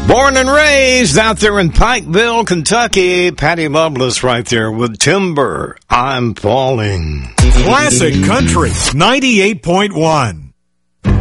Born and raised out there in Pikeville, Kentucky. Patty Loveless right there with Timber, I'm Falling. Classic Country 98.1.